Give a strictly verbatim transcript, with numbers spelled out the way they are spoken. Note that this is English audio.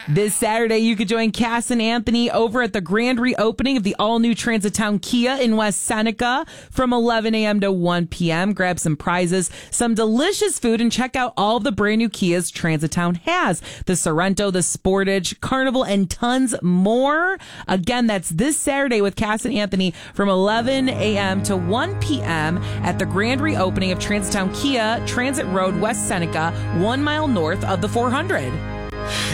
This Saturday, you could join Cass and Anthony over at the grand reopening of the all-new Transitown Kia in West Seneca from eleven a.m. to one p.m. Grab some prizes, some delicious food, and check out all of the brand new Kias Transitown has. The Sorrento, the Sportage, Carnival, and tons more. Again, that's this Saturday with Cass and Anthony from eleven a.m. to one p.m. at the grand reopening of Transitown Kia, Transit Road, West Seneca, one mile north of the four hundred.